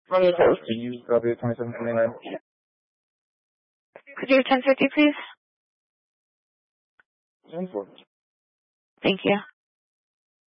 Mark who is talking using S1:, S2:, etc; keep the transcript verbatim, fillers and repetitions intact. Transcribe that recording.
S1: Can you copy twenty-seven twenty-nine?
S2: Could you do ten fifty, please?
S1: ten four.
S2: Thank you.